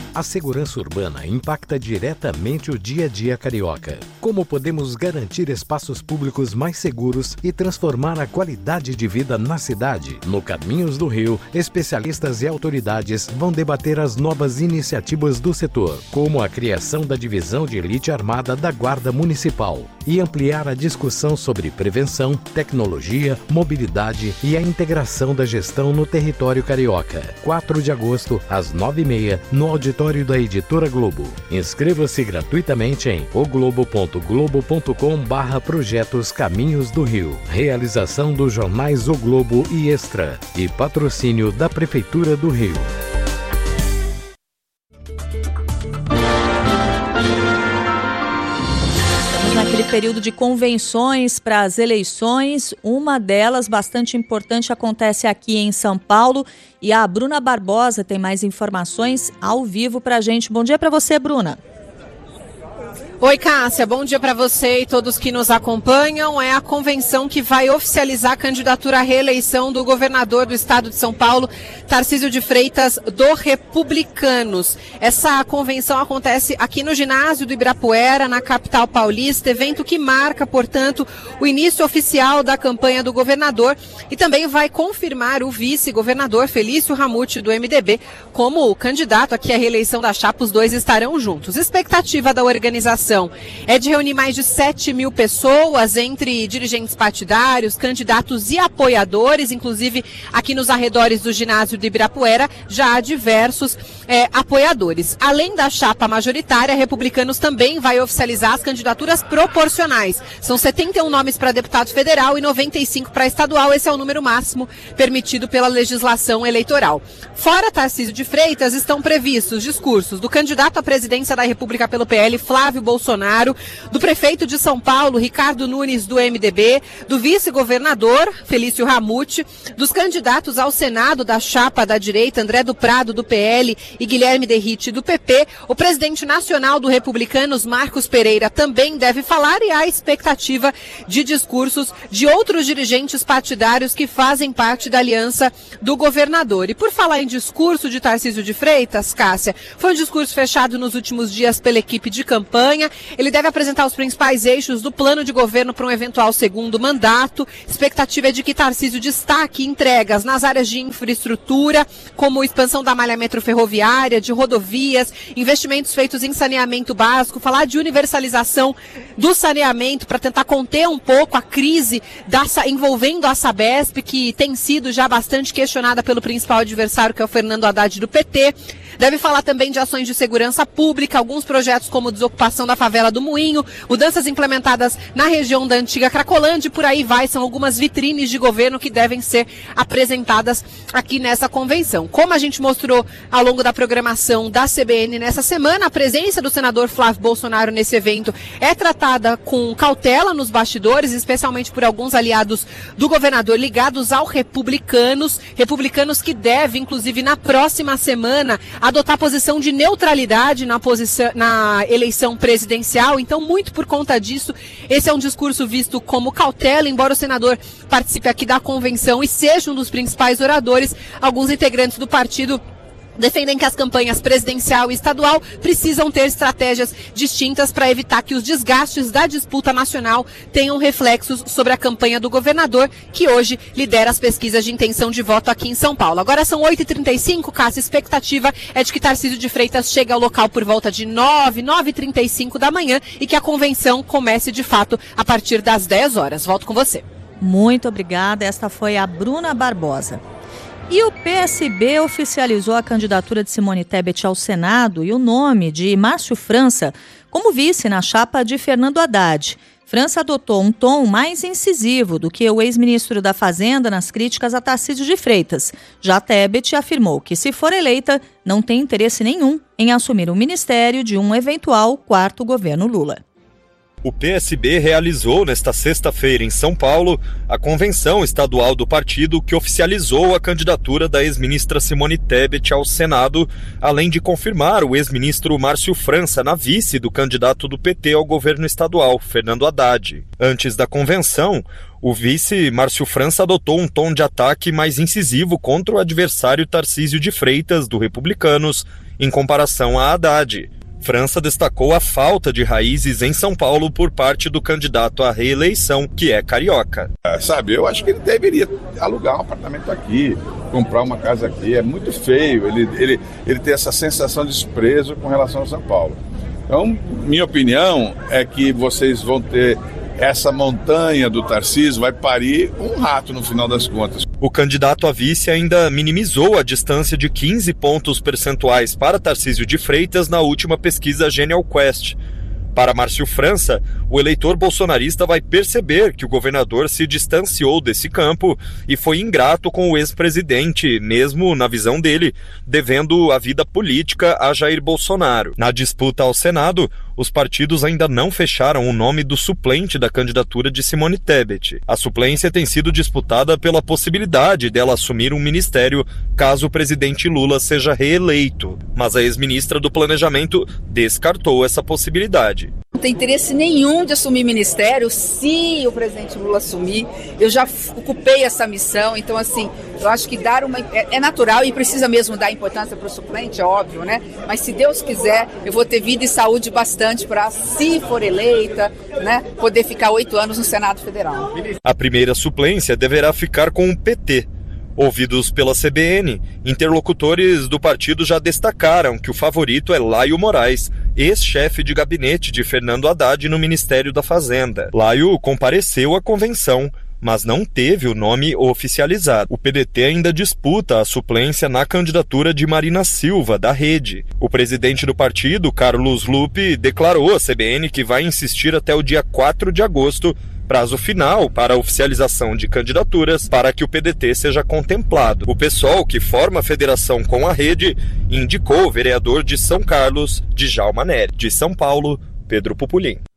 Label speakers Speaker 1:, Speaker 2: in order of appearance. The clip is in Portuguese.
Speaker 1: A segurança urbana impacta diretamente o dia a dia carioca. Como podemos garantir espaços públicos mais seguros e transformar a qualidade de vida na cidade? No Caminhos do Rio, especialistas e autoridades vão debater as novas iniciativas do setor, como a criação da Divisão de Elite Armada da Guarda Municipal, e ampliar a discussão sobre prevenção, tecnologia, mobilidade e a integração da gestão no território carioca. 4 de agosto, às 9h30, no auditório da Editora Globo. Inscreva-se gratuitamente em oglobo.globo.com/projetos Caminhos do Rio. Realização dos jornais O Globo e Extra e patrocínio da Prefeitura do Rio.
Speaker 2: Naquele período de convenções para as eleições, uma delas bastante importante acontece aqui em São Paulo e a Bruna Barbosa tem mais informações ao vivo para a gente. Bom dia para você, Bruna.
Speaker 3: Oi, Cássia, bom dia para você e todos que nos acompanham. É a convenção que vai oficializar a candidatura à reeleição do governador do estado de São Paulo, Tarcísio de Freitas, do Republicanos. Essa convenção acontece aqui no ginásio do Ibirapuera, na capital paulista, evento que marca, portanto, o início oficial da campanha do governador e também vai confirmar o vice-governador Felício Ramute, do MDB, como candidato aqui à reeleição da chapa. Os dois estarão juntos. Expectativa da organização é de reunir mais de 7 mil pessoas, entre dirigentes partidários, candidatos e apoiadores, inclusive aqui nos arredores do ginásio do Ibirapuera já há diversos apoiadores. Além da chapa majoritária, Republicanos também vai oficializar as candidaturas proporcionais. São 71 nomes para deputado federal e 95 para estadual. Esse é o número máximo permitido pela legislação eleitoral. Fora Tarcísio de Freitas, estão previstos discursos do candidato à presidência da República pelo PL, Flávio Bolsonaro, do prefeito de São Paulo, Ricardo Nunes, do MDB, do vice-governador, Felício Ramute, dos candidatos ao Senado da chapa da direita, André do Prado, do PL, e Guilherme Derrite, do PP. O presidente nacional do Republicanos, Marcos Pereira, também deve falar e há expectativa de discursos de outros dirigentes partidários que fazem parte da aliança do governador. E por falar em discurso de Tarcísio de Freitas, Cássia, foi um discurso fechado nos últimos dias pela equipe de campanha. Ele deve apresentar os principais eixos do plano de governo para um eventual segundo mandato. Expectativa é de que Tarcísio destaque entregas nas áreas de infraestrutura, como expansão da malha metroferroviária, de rodovias, investimentos feitos em saneamento básico, falar de universalização do saneamento para tentar conter um pouco a crise envolvendo a Sabesp, que tem sido já bastante questionada pelo principal adversário, que é o Fernando Haddad, do PT. Deve falar também de ações de segurança pública, alguns projetos como desocupação da favela do Moinho, mudanças implementadas na região da antiga Cracolândia e por aí vai. São algumas vitrines de governo que devem ser apresentadas aqui nessa convenção. Como a gente mostrou ao longo da programação da CBN nessa semana, a presença do senador Flávio Bolsonaro nesse evento é tratada com cautela nos bastidores, especialmente por alguns aliados do governador ligados ao Republicanos que deve, inclusive na próxima semana, adotar posição de neutralidade na eleição presidencial. Então, muito por conta disso, esse é um discurso visto como cautela, embora o senador participe aqui da convenção e seja um dos principais oradores. Alguns integrantes do partido defendem que as campanhas presidencial e estadual precisam ter estratégias distintas para evitar que os desgastes da disputa nacional tenham reflexos sobre a campanha do governador, que hoje lidera as pesquisas de intenção de voto aqui em São Paulo. Agora são 8h35, Cássia, a expectativa é de que Tarcísio de Freitas chegue ao local por volta de 9h35 da manhã e que a convenção comece de fato a partir das 10 horas. Volto com você.
Speaker 2: Muito obrigada. Esta foi a Bruna Barbosa. E o PSB oficializou a candidatura de Simone Tebet ao Senado e o nome de Márcio França como vice na chapa de Fernando Haddad. França adotou um tom mais incisivo do que o ex-ministro da Fazenda nas críticas a Tarcísio de Freitas. Já Tebet afirmou que, se for eleita, não tem interesse nenhum em assumir o ministério de um eventual quarto governo Lula.
Speaker 4: O PSB realizou nesta sexta-feira em São Paulo a convenção estadual do partido que oficializou a candidatura da ex-ministra Simone Tebet ao Senado, além de confirmar o ex-ministro Márcio França na vice do candidato do PT ao governo estadual, Fernando Haddad. Antes da convenção, o vice Márcio França adotou um tom de ataque mais incisivo contra o adversário Tarcísio de Freitas, do Republicanos, em comparação a Haddad. França destacou a falta de raízes em São Paulo por parte do candidato à reeleição, que é carioca.
Speaker 5: Eu acho que ele deveria alugar um apartamento aqui, comprar uma casa aqui. É muito feio ele ter essa sensação de desprezo com relação a São Paulo. Então, minha opinião é que vocês vão ter essa montanha do Tarcísio, vai parir um rato no final das contas.
Speaker 4: O candidato a vice ainda minimizou a distância de 15 pontos percentuais para Tarcísio de Freitas na última pesquisa Genial Quest. Para Márcio França, o eleitor bolsonarista vai perceber que o governador se distanciou desse campo e foi ingrato com o ex-presidente, mesmo, na visão dele, devendo a vida política a Jair Bolsonaro. Na disputa ao Senado, os partidos ainda não fecharam o nome do suplente da candidatura de Simone Tebet. A suplência tem sido disputada pela possibilidade dela assumir um ministério caso o presidente Lula seja reeleito, mas a ex-ministra do Planejamento descartou essa possibilidade.
Speaker 6: Não tem interesse nenhum de assumir ministério se o presidente Lula assumir. Eu já ocupei essa missão, então eu acho que é natural e precisa mesmo dar importância para o suplente, é óbvio, né? Mas se Deus quiser, eu vou ter vida e saúde bastante para, se for eleita, né, poder ficar 8 anos no Senado Federal.
Speaker 4: A primeira suplência deverá ficar com o PT. Ouvidos pela CBN, interlocutores do partido já destacaram que o favorito é Laio Moraes, ex-chefe de gabinete de Fernando Haddad no Ministério da Fazenda. Laio compareceu à convenção, mas não teve o nome oficializado. O PDT ainda disputa a suplência na candidatura de Marina Silva, da Rede. O presidente do partido, Carlos Lupe, declarou à CBN que vai insistir até o dia 4 de agosto, prazo final para a oficialização de candidaturas, para que o PDT seja contemplado. O PSOL, que forma a federação com a Rede, indicou o vereador de São Carlos, Djalma Nery. De São Paulo, Pedro Pupulim.